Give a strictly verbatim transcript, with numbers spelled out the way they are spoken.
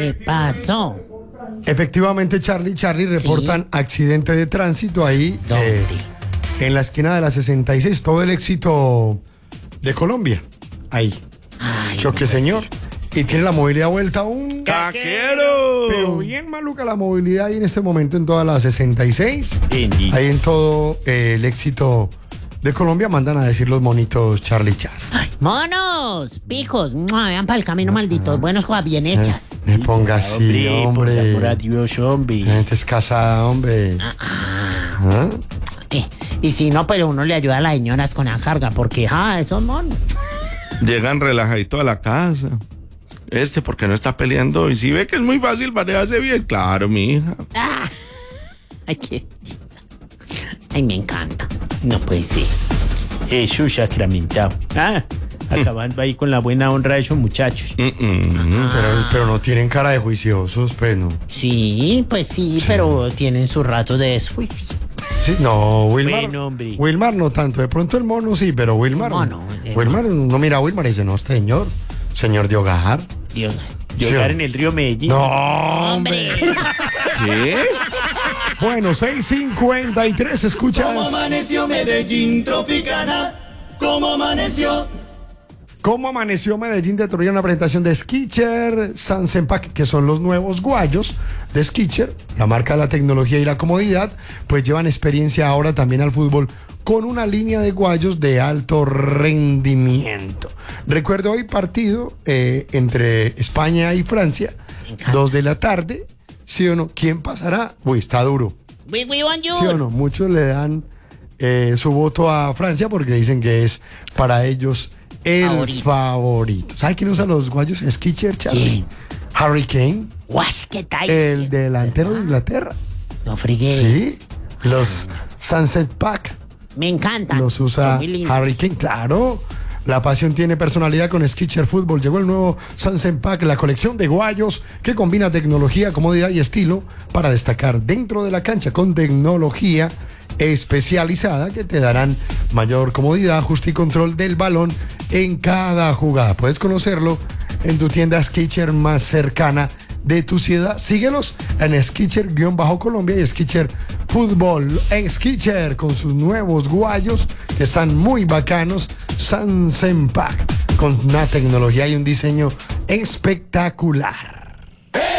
¿Qué pasó? Efectivamente, Charlie, Charlie, reportan Sí. accidente de tránsito ahí ¿Dónde? eh, en la esquina de la sesenta y seis. Todo el éxito de Colombia. Ahí. Ay, Choque, no puede señor. ser. Y tiene la movilidad vuelta un... ¡Taquero! Pero bien maluca la movilidad ahí en este momento en toda la sesenta y seis. Bendito. Ahí en todo eh, el éxito de Colombia mandan a decir los monitos Charlie Charlie. ¡Monos! ¡Picos! ¡Mua! Vean para el camino, malditos. Buenos cosas bien hechas. Me ponga así, Por hombre. amor a Dios, hombre. La gente es casada, hombre. ¿Ah? Eh, Y si no, pero uno le ayuda a las señoras con la carga, porque, ah, esos monos. Llegan relajaditos a la casa. Este, porque no está peleando. Y si ve que es muy fácil, manejarse bien. Claro, mi hija. Ah. Ay, qué belleza. Ay, me encanta. No puede ser. Eso sacramentado. Ah, acabando ahí con la buena honra de esos muchachos. Mm, mm. Pero, pero no tienen cara de juiciosos, pues no. Sí, pues sí, pero tienen su rato de desjuicio. Sí, no, Wilmar. Bueno, hombre. Wilmar no tanto. De pronto el mono sí, pero Wilmar. El mono, el Wilmar no mira a Wilmar y dice, no, señor. Señor de hogar. Dios. Llegar Sí. en el río Medellín. No, hombre. ¿Qué? Bueno, seis cincuenta y tres, escuchas. ¿Cómo amaneció Medellín Tropicana? ¿Cómo amaneció? ¿Cómo amaneció Medellín de Troya? Una presentación de Skitcher, Sansenpack, que son los nuevos guayos de Skitcher, la marca de la tecnología y la comodidad, pues llevan experiencia ahora también al fútbol con una línea de guayos de alto rendimiento. Recuerdo hoy partido eh, entre España y Francia, dos de la tarde, ¿sí o no? ¿Quién pasará? Uy, está duro. We, we want you. ¿Sí o no? Muchos le dan eh, su voto a Francia porque dicen que es para ellos el favorito. Favorito. ¿Sabe quién usa los guayos? Skitcher, Charlie. ¿Quién? Harry Kane, Wash, ¿qué tal? el delantero de Inglaterra. No frigué. Sí, los Sunset Pack Me encantan. los usa Son muy lindos. Harry Kane, claro. La pasión tiene personalidad con Skitcher Fútbol. Llegó el nuevo Sunset Pack, la colección de guayos que combina tecnología, comodidad y estilo para destacar dentro de la cancha con tecnología especializada que te darán mayor comodidad, ajuste y control del balón en cada jugada. Puedes conocerlo en tu tienda Skitcher más cercana de tu ciudad. Síguelos en Skitcher-Colombia y Skitcher Fútbol. En Skitcher con sus nuevos guayos que están muy bacanos. Sunset Pack con una tecnología y un diseño espectacular.